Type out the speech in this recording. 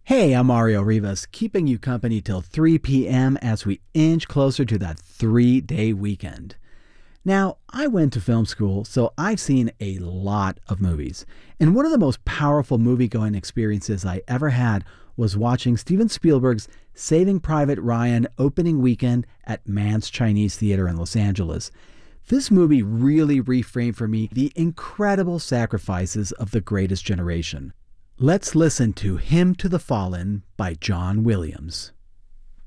Hey, I'm Mario Rivas, keeping you company till 3 p.m. as we inch closer to that 3-day weekend. Now, I went to film school, so I've seen a lot of movies. And one of the most powerful movie-going experiences I ever had was watching Steven Spielberg's Saving Private Ryan opening weekend at Mann's Chinese Theater in Los Angeles. This movie really reframed for me the incredible sacrifices of the greatest generation. Let's listen to Hymn to the Fallen by John Williams.